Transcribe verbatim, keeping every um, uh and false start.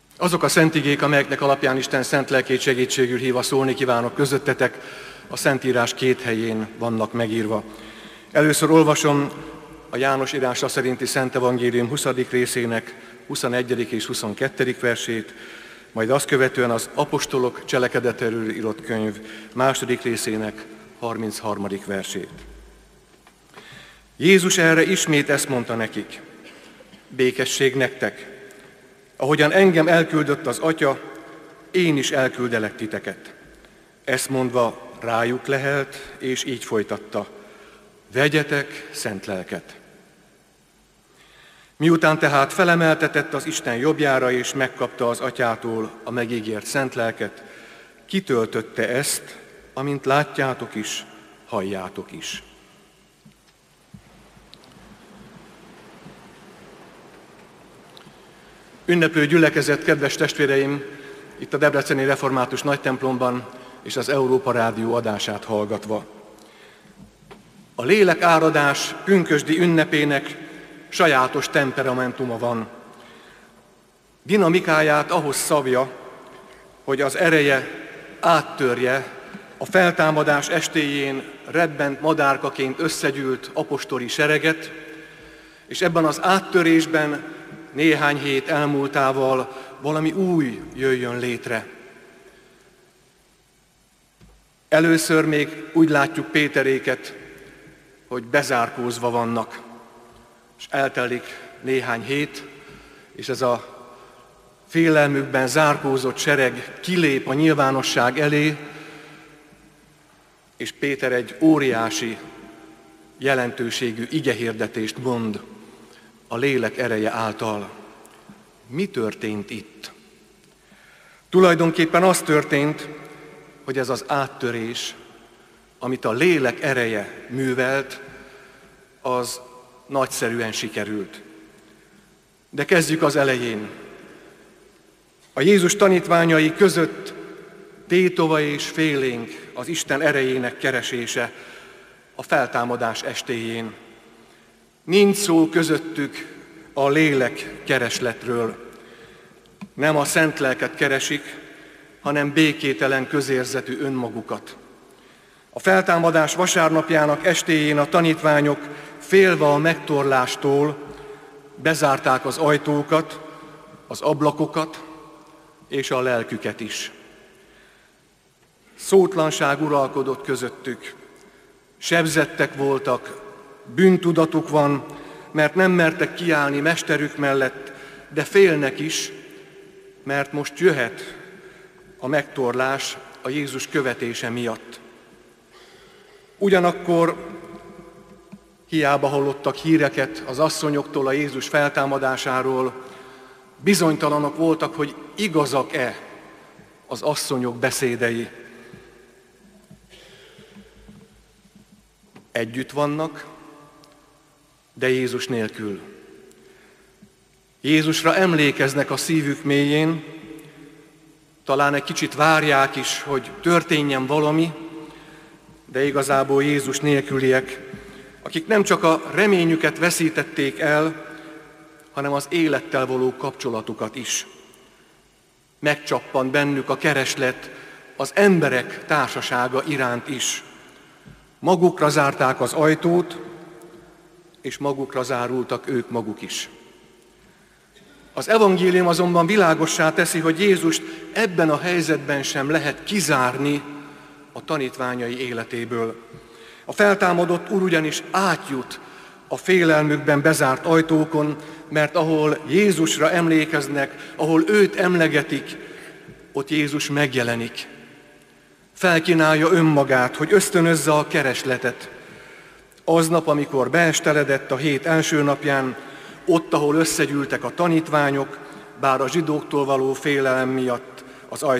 Azok a szent igék, amelyeknek alapján Isten szent lelkét segítségül hívva szólni kívánok közöttetek, a Szentírás két helyén vannak megírva. Először olvasom a János írása szerinti Szent Evangélium huszadik részének huszonegyedik és huszonkettedik versét, majd azt követően az Apostolok cselekedetéről írott könyv második részének harmincharmadik versét. Jézus erre ismét ezt mondta nekik: békesség nektek! Ahogyan engem elküldött az Atya, én is elküldelek titeket. Ezt mondva rájuk lehelt, és így folytatta: vegyetek szent lelket. Miután tehát felemeltetett az Isten jobbjára, és megkapta az Atyától a megígért szent lelket, kitöltötte ezt, amint látjátok is, halljátok is. Ünneplő gyülekezet, kedves testvéreim, itt a Debreceni Református Nagytemplomban és az Európa Rádió adását hallgatva. A lélek áradás pünkösdi ünnepének sajátos temperamentuma van. Dinamikáját ahhoz szabja, hogy az ereje áttörje a feltámadás estéjén rebbent madárkaként összegyűlt apostoli sereget, és ebben az áttörésben néhány hét elmúltával valami új jöjjön létre. Először még úgy látjuk Péteréket, hogy bezárkózva vannak, és eltelik néhány hét, és ez a félelmükben zárkózott sereg kilép a nyilvánosság elé, és Péter egy óriási jelentőségű igehirdetést mond a lélek ereje által. Mi történt itt? Tulajdonképpen az történt, hogy ez az áttörés, amit a lélek ereje művelt, az nagyszerűen sikerült. De kezdjük az elején. A Jézus tanítványai között tétova és félénk az Isten erejének keresése a feltámadás estéjén. Nincs szó közöttük a lélek keresletről. Nem a szent lelket keresik, hanem békételen közérzetű önmagukat. A feltámadás vasárnapjának estéjén a tanítványok félve a megtorlástól bezárták az ajtókat, az ablakokat és a lelküket is. Szótlanság uralkodott közöttük, sebzettek voltak, bűntudatuk van, mert nem mertek kiállni mesterük mellett, de félnek is, mert most jöhet a megtorlás a Jézus követése miatt. Ugyanakkor hiába hallottak híreket az asszonyoktól a Jézus feltámadásáról, bizonytalanok voltak, hogy igazak-e az asszonyok beszédei. Együtt vannak, de Jézus nélkül. Jézusra emlékeznek a szívük mélyén, talán egy kicsit várják is, hogy történjen valami, de igazából Jézus nélküliek, akik nem csak a reményüket veszítették el, hanem az élettel való kapcsolatukat is. Megcsappan bennük a kereslet az emberek társasága iránt is. Magukra zárták az ajtót, és magukra zárultak ők maguk is. Az evangélium azonban világossá teszi, hogy Jézust ebben a helyzetben sem lehet kizárni a tanítványai életéből. A feltámadott Úr ugyanis átjut a félelmükben bezárt ajtókon, mert ahol Jézusra emlékeznek, ahol őt emlegetik, ott Jézus megjelenik. Felkínálja önmagát, hogy ösztönözze a keresletet. Aznap, amikor beesteledett a hét első napján, ott, ahol összegyűltek a tanítványok, bár a zsidóktól való félelem miatt az ajtó